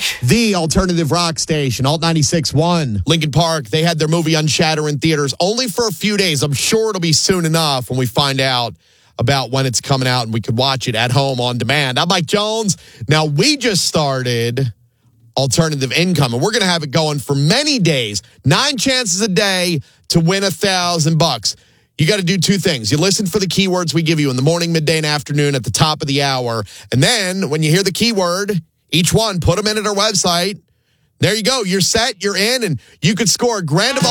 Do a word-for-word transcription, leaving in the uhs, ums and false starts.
The alternative rock station, Alt ninety-six point one. Lincoln Park, they had their movie Unshatter in theaters only for a few days. I'm sure it'll be soon enough when we find out about when it's coming out and we could watch it at home on demand. I'm Mike Jones. Now, we just started Alternative Income, and we're going to have it going for many days. Nine chances a day to win a thousand bucks. You got to do two things. You listen for the keywords we give you in the morning, midday, and afternoon at the top of the hour. And then when you hear the keyword, each one, put them in at our website. There you go. You're set. You're in. And you could score a grand of